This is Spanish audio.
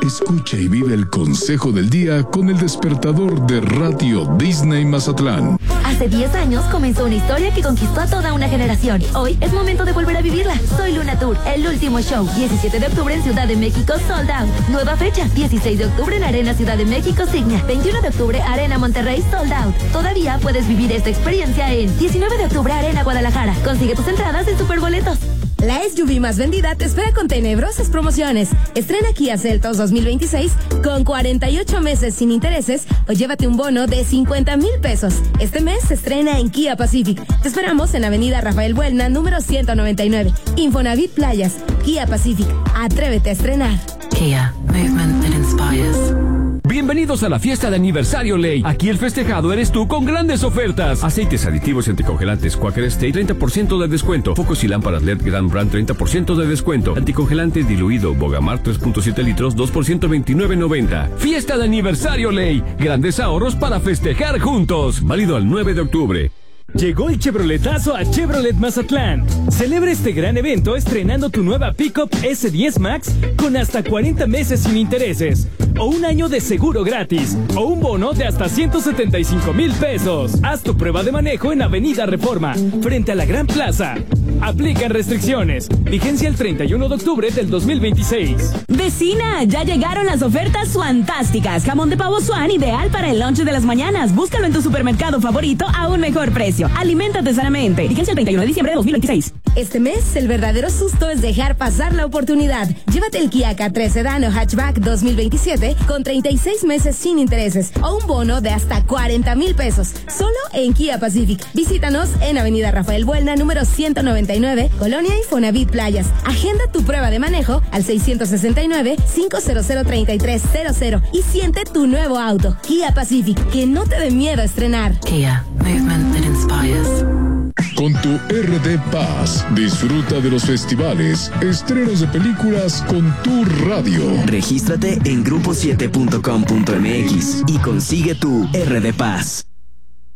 Escucha y vive el consejo del día con el despertador de Radio Disney Mazatlán. Hace 10 años comenzó una historia que conquistó a toda una generación. Hoy es momento de volver a vivirla. Soy Luna Tour, el último show. 17 de octubre en Ciudad de México, sold out. Nueva fecha, 16 de octubre en Arena Ciudad de México, Signia. 21 de octubre, Arena Monterrey, sold out. Todavía puedes vivir esta experiencia en 19 de octubre, Arena Guadalajara. Consigue tus entradas en Superboletos. La SUV más vendida te espera con tenebrosas promociones. Estrena Kia Seltos 2026 con 48 meses sin intereses o llévate un bono de 50,000 pesos. Este mes se estrena en Kia Pacific. Te esperamos en Avenida Rafael Buelna, número 199. Infonavit Playas. Kia Pacific. Atrévete a estrenar. Kia. Movement that inspires. Bienvenidos a la fiesta de aniversario Ley. Aquí el festejado eres tú con grandes ofertas. Aceites aditivos y anticongelantes Quaker Stay 30% de descuento. Focos y lámparas LED Grand Brand 30% de descuento. Anticongelante diluido Bogamar 3.7 litros 2 por $129.90. Fiesta de aniversario Ley. Grandes ahorros para festejar juntos. Válido al 9 de octubre. Llegó el Chevroletazo a Chevrolet Mazatlán. Celebra este gran evento estrenando tu nueva Pickup S10 Max con hasta 40 meses sin intereses, o un año de seguro gratis, o un bono de hasta 175,000 pesos. Haz tu prueba de manejo en Avenida Reforma, frente a la Gran Plaza. Aplican restricciones. Vigencia el 31 de octubre del 2026. Vecina, ya llegaron las ofertas fantásticas. Jamón de pavo Swan, ideal para el lunch de las mañanas. Búscalo en tu supermercado favorito a un mejor precio. Aliméntate sanamente. Vigencia el 31 de diciembre de 2026. Este mes, el verdadero susto es dejar pasar la oportunidad. Llévate el Kia K3 Sedan o Hatchback 2027 con 36 meses sin intereses o un bono de hasta 40,000 pesos. Solo en Kia Pacific. Visítanos en Avenida Rafael Buelna, número 199, Colonia Infonavit Playas. Agenda tu prueba de manejo al 669-500-3300 y siente tu nuevo auto. Kia Pacific, que no te dé miedo a estrenar. Kia. Movement that inspires. Con tu RD Paz, disfruta de los festivales, estrenos de películas con tu radio. Regístrate en grupo7.com.mx y consigue tu RD Paz.